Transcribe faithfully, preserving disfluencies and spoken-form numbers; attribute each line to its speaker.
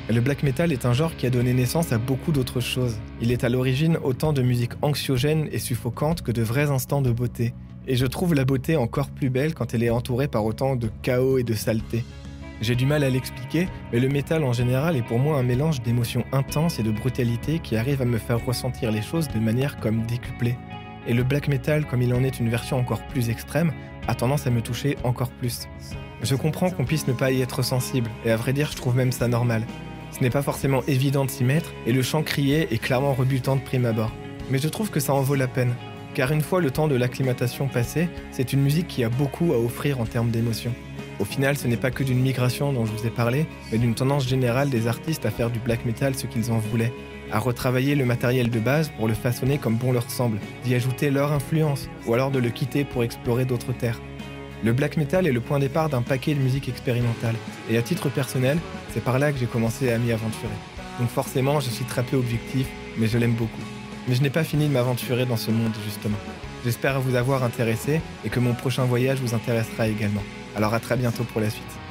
Speaker 1: Le black metal est un genre qui a donné naissance à beaucoup d'autres choses. Il est à l'origine autant de musique anxiogène et suffocante que de vrais instants de beauté. Et je trouve la beauté encore plus belle quand elle est entourée par autant de chaos et de saleté. J'ai du mal à l'expliquer, mais le métal en général est pour moi un mélange d'émotions intenses et de brutalité qui arrive à me faire ressentir les choses de manière comme décuplée. Et le black metal, comme il en est une version encore plus extrême, a tendance à me toucher encore plus. Je comprends qu'on puisse ne pas y être sensible, et à vrai dire je trouve même ça normal. Ce n'est pas forcément évident de s'y mettre, et le chant crié est clairement rebutant de prime abord. Mais je trouve que ça en vaut la peine, car une fois le temps de l'acclimatation passé, c'est une musique qui a beaucoup à offrir en termes d'émotion. Au final, ce n'est pas que d'une migration dont je vous ai parlé, mais d'une tendance générale des artistes à faire du black metal ce qu'ils en voulaient, à retravailler le matériel de base pour le façonner comme bon leur semble, d'y ajouter leur influence, ou alors de le quitter pour explorer d'autres terres. Le black metal est le point de départ d'un paquet de musique expérimentale, et à titre personnel, c'est par là que j'ai commencé à m'y aventurer. Donc forcément, je suis très peu objectif, mais je l'aime beaucoup. Mais je n'ai pas fini de m'aventurer dans ce monde, justement. J'espère vous avoir intéressé, et que mon prochain voyage vous intéressera également. Alors à très bientôt pour la suite.